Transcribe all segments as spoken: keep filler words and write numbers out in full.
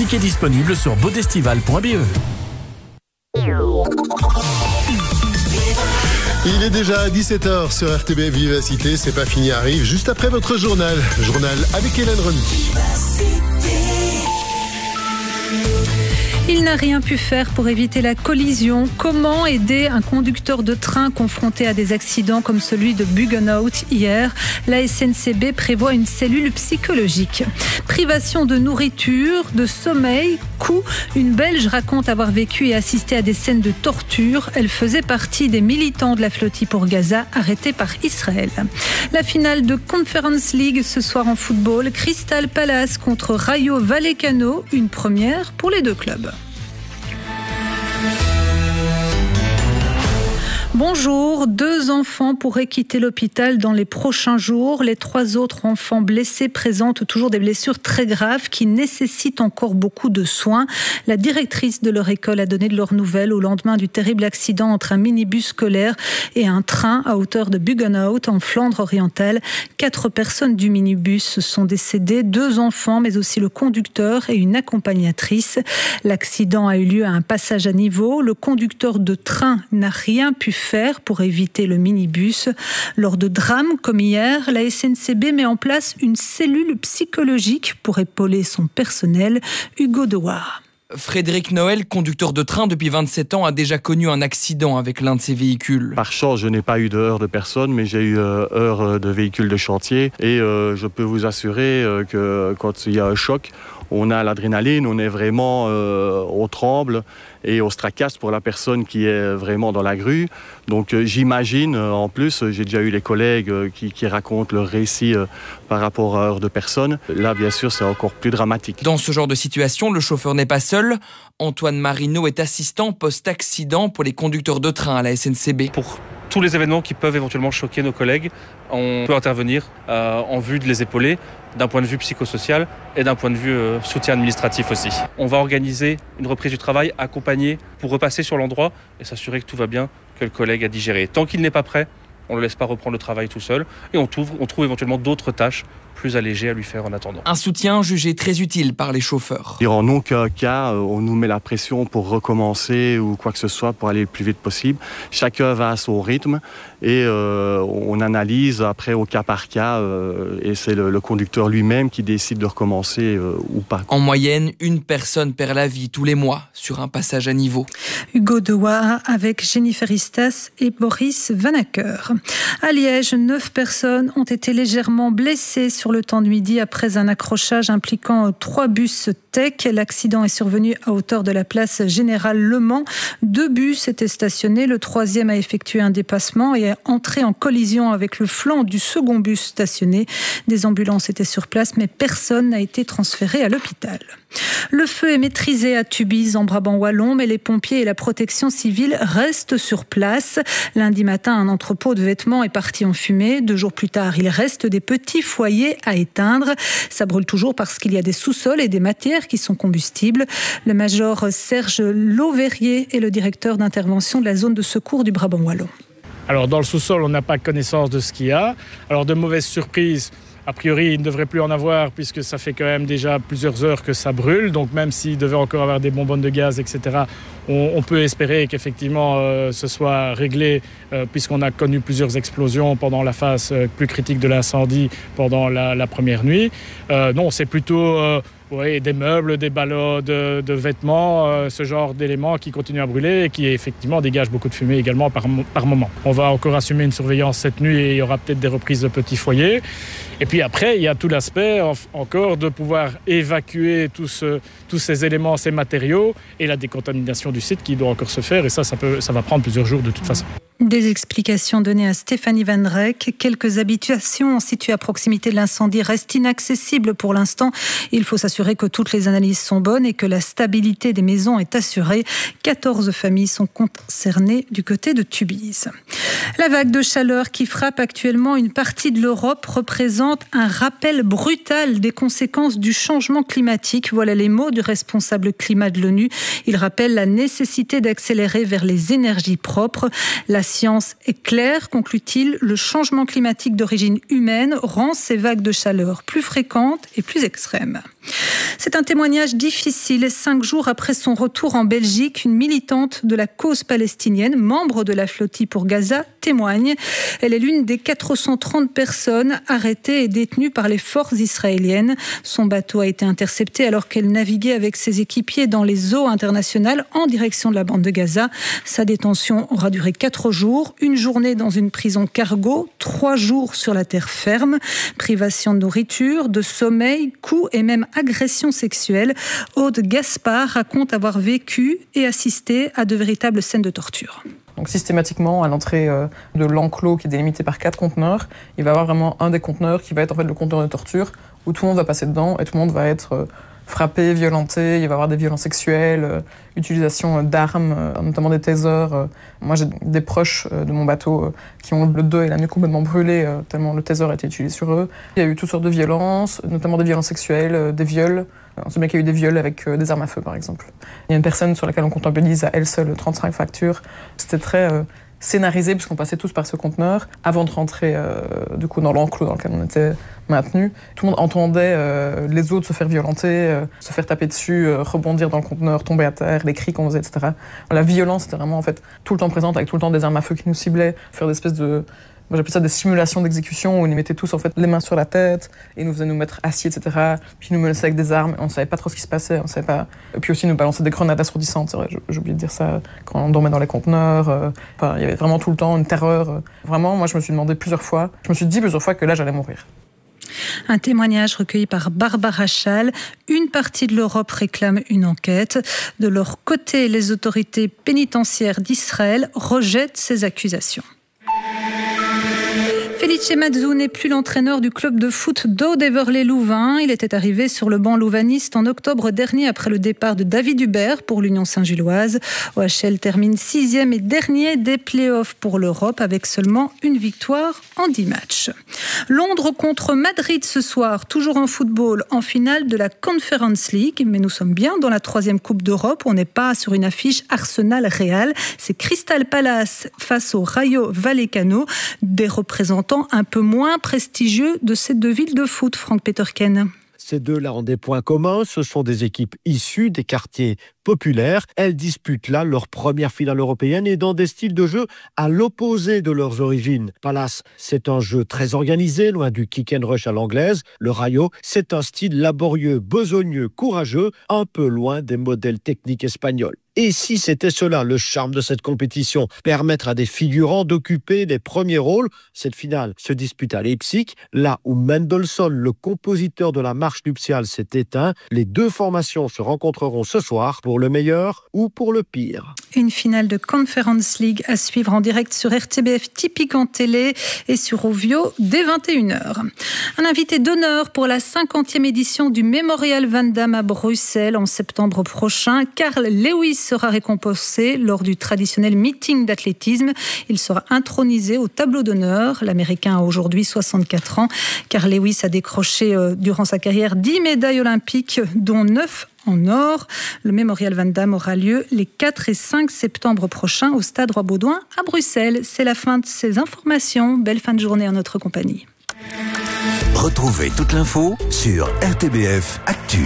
Tickets disponibles sur bodestival point b e. Il est déjà dix-sept heures sur R T B Vivacité, c'est pas fini, arrive juste après votre journal. Journal avec Hélène Remy. Il n'a rien pu faire pour éviter la collision. Comment aider un conducteur de train confronté à des accidents comme celui de Buggenhout hier? La S N C B prévoit une cellule psychologique. Privation de nourriture, de sommeil, coups. Une Belge raconte avoir vécu et assisté à des scènes de torture. Elle faisait partie des militants de la flottille pour Gaza, arrêtés par Israël. La finale de Conference League ce soir en football. Crystal Palace contre Rayo Vallecano. Une première pour les deux clubs. Bonjour, deux enfants pourraient quitter l'hôpital dans les prochains jours. Les trois autres enfants blessés présentent toujours des blessures très graves qui nécessitent encore beaucoup de soins. La directrice de leur école a donné de leurs nouvelles au lendemain du terrible accident entre un minibus scolaire et un train à hauteur de Buggenhout en Flandre orientale. Quatre personnes du minibus sont décédées, deux enfants mais aussi le conducteur et une accompagnatrice. L'accident a eu lieu à un passage à niveau. Le conducteur de train n'a rien pu faire pour éviter le minibus. Lors de drames comme hier, la S N C B met en place une cellule psychologique pour épauler son personnel. Hugo Dewar. Frédéric Noël, conducteur de train depuis vingt-sept ans, a déjà connu un accident avec l'un de ses véhicules. Par chance, je n'ai pas eu de heurts de personne, mais j'ai eu euh, heurts de véhicules de chantier. Et euh, je peux vous assurer euh, que quand il y a un choc, on a l'adrénaline, on est vraiment, euh, on tremble et on se tracasse pour la personne qui est vraiment dans la grue. Donc euh, j'imagine, euh, en plus, j'ai déjà eu les collègues euh, qui, qui racontent leur récit euh, par rapport à heures de personnes. Là, bien sûr, c'est encore plus dramatique. Dans ce genre de situation, le chauffeur n'est pas seul. Antoine Marino est assistant post-accident pour les conducteurs de train à la S N C B. Pour tous les événements qui peuvent éventuellement choquer nos collègues, on peut intervenir euh, en vue de les épauler d'un point de vue psychosocial et d'un point de vue euh, soutien administratif aussi. On va organiser une reprise du travail accompagnée pour repasser sur l'endroit et s'assurer que tout va bien, que le collègue a digéré. Tant qu'il n'est pas prêt, on ne le laisse pas reprendre le travail tout seul et on trouve, on trouve éventuellement d'autres tâches plus allégées à lui faire en attendant. Un soutien jugé très utile par les chauffeurs. En aucun cas, on nous met la pression pour recommencer ou quoi que ce soit pour aller le plus vite possible. Chacun va à son rythme et euh, on analyse après au cas par cas euh, et c'est le, le conducteur lui-même qui décide de recommencer euh, ou pas. En moyenne, une personne perd la vie tous les mois sur un passage à niveau. Hugo Dewar avec Jennifer Istas et Boris Vanacker. À Liège, neuf personnes ont été légèrement blessées sur le temps de midi après un accrochage impliquant trois bus Tech. L'accident est survenu à hauteur de la place Générale Le Mans. Deux bus étaient stationnés. Le troisième a effectué un dépassement et est entré en collision avec le flanc du second bus stationné. Des ambulances étaient sur place, mais personne n'a été transféré à l'hôpital. Le feu est maîtrisé à Tubize, en Brabant wallon, mais les pompiers et la protection civile restent sur place. Lundi matin, un entrepôt de vêtements est parti en fumée. Deux jours plus tard, il reste des petits foyers à éteindre. Ça brûle toujours parce qu'il y a des sous-sols et des matières qui sont combustibles. Le major Serge Lauverrier est le directeur d'intervention de la zone de secours du Brabant wallon. Alors dans le sous-sol, on n'a pas connaissance de ce qu'il y a. Alors de mauvaises surprises, a priori, il ne devrait plus en avoir puisque ça fait quand même déjà plusieurs heures que ça brûle. Donc même s'il devait encore avoir des bonbonnes de gaz, et cetera, on, on peut espérer qu'effectivement euh, ce soit réglé euh, puisqu'on a connu plusieurs explosions pendant la phase euh, plus critique de l'incendie pendant la, la première nuit. Euh, non, c'est plutôt... Euh, Oui, des meubles, des ballots de, de vêtements, euh, ce genre d'éléments qui continuent à brûler et qui effectivement dégagent beaucoup de fumée également par, par moment. On va encore assumer une surveillance cette nuit et il y aura peut-être des reprises de petits foyers. Et puis après, il y a tout l'aspect en, encore de pouvoir évacuer tout ce, tous ces éléments, ces matériaux et la décontamination du site qui doit encore se faire. Et ça, ça, peut, ça va prendre plusieurs jours de toute façon. Des explications données à Stéphanie Van Reyck. Quelques habitations situées à proximité de l'incendie restent inaccessibles pour l'instant. Il faut s'assurer que toutes les analyses sont bonnes et que la stabilité des maisons est assurée. quatorze familles sont concernées du côté de Tubize. La vague de chaleur qui frappe actuellement une partie de l'Europe représente un rappel brutal des conséquences du changement climatique. Voilà les mots du responsable climat de l'ONU. Il rappelle la nécessité d'accélérer vers les énergies propres. La science est claire, conclut-il, le changement climatique d'origine humaine rend ces vagues de chaleur plus fréquentes et plus extrêmes. C'est un témoignage difficile. Cinq jours après son retour en Belgique, une militante de la cause palestinienne, membre de la flottille pour Gaza, témoigne. Elle est l'une des quatre cent trente personnes arrêtées et détenues par les forces israéliennes. Son bateau a été intercepté alors qu'elle naviguait avec ses équipiers dans les eaux internationales en direction de la bande de Gaza. Sa détention aura duré quatre jours, une journée dans une prison cargo, trois jours sur la terre ferme, privation de nourriture, de sommeil, coups et même agressions sexuelles. Aude Gaspard raconte avoir vécu et assisté à de véritables scènes de torture. Donc systématiquement, à l'entrée de l'enclos qui est délimité par quatre conteneurs, il va y avoir vraiment un des conteneurs qui va être en fait le conteneur de torture où tout le monde va passer dedans et tout le monde va être frappé, violenté, il va y avoir des violences sexuelles, euh, utilisation d'armes, euh, notamment des tasers. Euh. Moi, j'ai des proches euh, de mon bateau euh, qui ont le dos et la nuque complètement brûlés, euh, tellement le taser a été utilisé sur eux. Il y a eu toutes sortes de violences, notamment des violences sexuelles, euh, des viols. On sait bien qu'il y a eu des viols avec euh, des armes à feu, par exemple. Il y a une personne sur laquelle on comptabilise à elle seule trente-cinq factures. C'était très euh, scénarisé, puisqu'on passait tous par ce conteneur avant de rentrer euh, du coup, dans l'enclos dans lequel on était maintenu. Tout le monde entendait euh, les autres se faire violenter, euh, se faire taper dessus, euh, rebondir dans le conteneur, tomber à terre, les cris qu'on faisait, et cetera. La violence était vraiment en fait tout le temps présente, avec tout le temps des armes à feu qui nous ciblaient, faire des espèces de... Moi, j'appelle ça des simulations d'exécution où ils nous mettaient tous en fait les mains sur la tête et nous faisaient nous mettre assis, et cetera. Puis ils nous menaçaient avec des armes. On ne savait pas trop ce qui se passait. On savait pas. Et puis aussi ils nous balançaient des grenades assourdissantes. C'est vrai, j'ai oublié de dire ça quand on dormait dans les conteneurs. Euh, enfin, il y avait vraiment tout le temps une terreur. Vraiment, moi, je me suis demandé plusieurs fois. Je me suis dit plusieurs fois que là, j'allais mourir. Un témoignage recueilli par Barbara Schall. Une partie de l'Europe réclame une enquête. De leur côté, les autorités pénitentiaires d'Israël rejettent ces accusations. Felice Mazzu n'est plus l'entraîneur du club de foot d'Aude-Heverlee-Louvain. Il était arrivé sur le banc louvaniste en octobre dernier après le départ de David Hubert pour l'Union Saint-Gilloise. O H L termine sixième et dernier des play-offs pour l'Europe avec seulement une victoire en dix matchs. Londres contre Madrid ce soir, toujours en football, en finale de la Conference League. Mais nous sommes bien dans la troisième Coupe d'Europe. On n'est pas sur une affiche Arsenal-Real. C'est Crystal Palace face au Rayo Vallecano, des représentants un peu moins prestigieux de ces deux villes de foot, Franck Peterken. Ces deux-là ont des points communs, ce sont des équipes issues des quartiers populaires. Elles disputent là leur première finale européenne et dans des styles de jeu à l'opposé de leurs origines. Palace, c'est un jeu très organisé, loin du kick and rush à l'anglaise. Le Rayo, c'est un style laborieux, besogneux, courageux, un peu loin des modèles techniques espagnols. Et si c'était cela, le charme de cette compétition, permettre à des figurants d'occuper les premiers rôles, cette finale se dispute à Leipzig, là où Mendelssohn, le compositeur de la marche nuptiale, s'est éteint. Les deux formations se rencontreront ce soir pour le meilleur ou pour le pire. Une finale de Conference League à suivre en direct sur R T B F Typique en télé et sur Ovio dès vingt et une heures. Un invité d'honneur pour la cinquantième édition du Mémorial Van Damme à Bruxelles en septembre prochain. Carl Lewis sera récompensé lors du traditionnel meeting d'athlétisme. Il sera intronisé au tableau d'honneur. L'Américain a aujourd'hui soixante-quatre ans. Carl Lewis a décroché euh, durant sa carrière dix médailles olympiques, dont neuf en or. Le Mémorial Van Damme aura lieu les quatre et cinq septembre prochains au Stade Roi-Baudouin à Bruxelles. C'est la fin de ces informations. Belle fin de journée en notre compagnie. Retrouvez toute l'info sur R T B F Actu.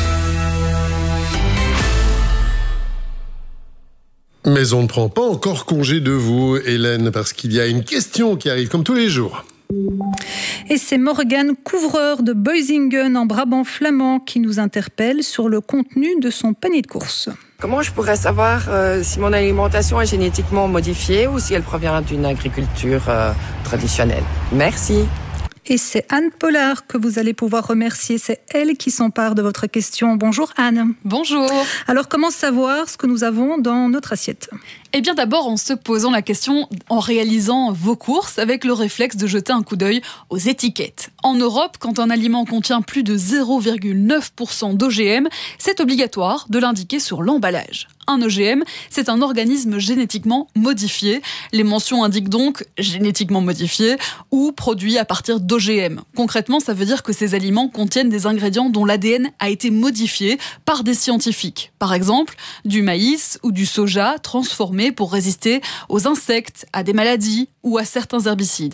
Mais on ne prend pas encore congé de vous, Hélène, parce qu'il y a une question qui arrive comme tous les jours. Et c'est Morgane, couvreur de Boysingen en Brabant flamand, qui nous interpelle sur le contenu de son panier de courses. Comment je pourrais savoir euh, si mon alimentation est génétiquement modifiée ou si elle provient d'une agriculture euh, traditionnelle? Merci. Et c'est Anne Pollard que vous allez pouvoir remercier. C'est elle qui s'empare de votre question. Bonjour Anne. Bonjour. Alors comment savoir ce que nous avons dans notre assiette ? Eh bien d'abord en se posant la question, en réalisant vos courses avec le réflexe de jeter un coup d'œil aux étiquettes. En Europe, quand un aliment contient plus de zéro virgule neuf pour cent d'O G M, c'est obligatoire de l'indiquer sur l'emballage. Un O G M, c'est un organisme génétiquement modifié. Les mentions indiquent donc génétiquement modifié ou produit à partir d'O G M. Concrètement, ça veut dire que ces aliments contiennent des ingrédients dont l'A D N a été modifié par des scientifiques. Par exemple, du maïs ou du soja transformé transformés pour résister aux insectes, à des maladies ou à certains herbicides.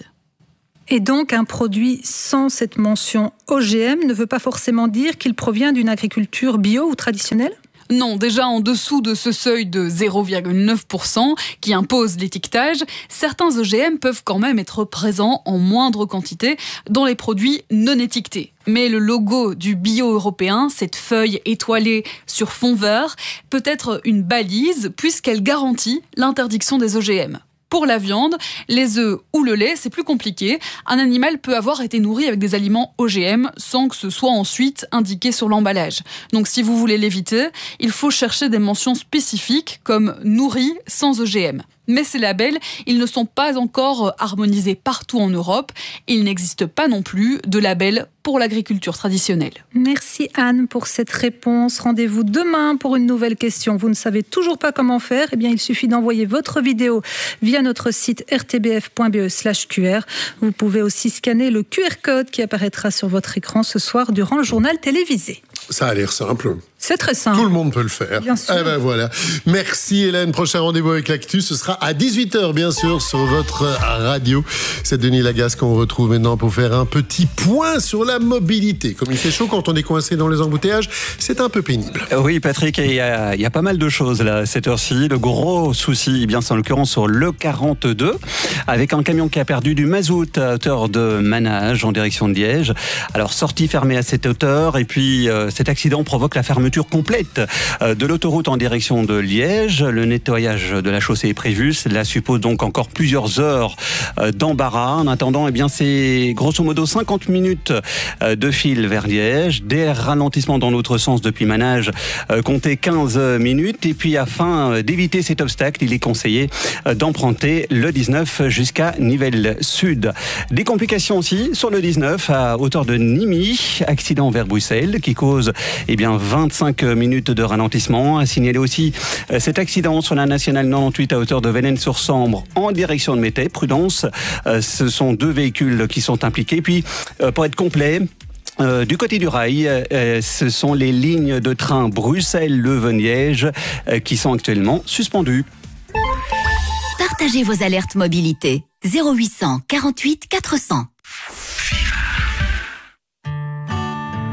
Et donc, un produit sans cette mention O G M ne veut pas forcément dire qu'il provient d'une agriculture bio ou traditionnelle ? Non, déjà en dessous de ce seuil de zéro virgule neuf pour cent qui impose l'étiquetage, certains O G M peuvent quand même être présents en moindre quantité dans les produits non étiquetés. Mais le logo du bio européen, cette feuille étoilée sur fond vert, peut être une balise puisqu'elle garantit l'interdiction des O G M. Pour la viande, les œufs ou le lait, c'est plus compliqué. Un animal peut avoir été nourri avec des aliments O G M sans que ce soit ensuite indiqué sur l'emballage. Donc si vous voulez l'éviter, il faut chercher des mentions spécifiques comme nourri sans O G M. Mais ces labels, ils ne sont pas encore harmonisés partout en Europe. Il n'existe pas non plus de label pour l'agriculture traditionnelle. Merci Anne pour cette réponse. Rendez-vous demain pour une nouvelle question. Vous ne savez toujours pas comment faire ? Eh bien, il suffit d'envoyer votre vidéo via notre site r t b f point b e slash q r. Vous pouvez aussi scanner le Q R code qui apparaîtra sur votre écran ce soir durant le journal télévisé. Ça a l'air simple. C'est très simple. Tout le monde peut le faire. Bien sûr. Eh ben voilà. Merci Hélène. Prochain rendez-vous avec l'actu, ce sera à dix-huit heures, bien sûr, sur votre radio. C'est Denis Lagasse qu'on retrouve maintenant pour faire un petit point sur la mobilité. Comme il fait chaud quand on est coincé dans les embouteillages, c'est un peu pénible. Oui, Patrick, il y a, il y a pas mal de choses là, à cette heure-ci. Le gros souci, eh bien, c'est en l'occurrence sur le quarante-deux, avec un camion qui a perdu du mazout à hauteur de Manage en direction de Liège. Alors, sortie fermée à cette hauteur, et puis euh, cet accident provoque la fermeture complète de l'autoroute en direction de Liège. Le nettoyage de la chaussée est prévu. Cela suppose donc encore plusieurs heures d'embarras. En attendant, eh bien, c'est grosso modo cinquante minutes de fil vers Liège. Des ralentissements dans l'autre sens depuis Manage, comptez quinze minutes. Et puis, afin d'éviter cet obstacle, il est conseillé d'emprunter le dix-neuf jusqu'à Nivelles Sud. Des complications aussi sur le dix-neuf à hauteur de Nimy. Accident vers Bruxelles qui cause eh bien, vingt-cinq minutes de ralentissement. A signalé aussi cet accident sur la nationale quatre-vingt-dix-huit à hauteur de Veynes-sur-Sambre en direction de Métais. Prudence, ce sont deux véhicules qui sont impliqués. Puis, pour être complet, Euh, du côté du rail, euh, ce sont les lignes de train Bruxelles-Leuven-Liège euh, qui sont actuellement suspendues. Partagez vos alertes mobilité. zéro huit cent quarante-huit quatre cents.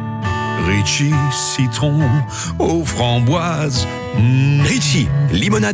Ritchie, citron aux framboises. Mmh. Ritchie, limonade.